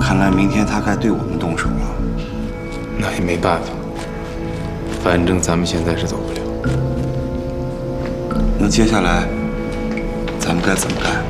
看来明天他该对我们动手了。 那也没办法，反正咱们现在是走不了。 那接下来咱们该怎么干？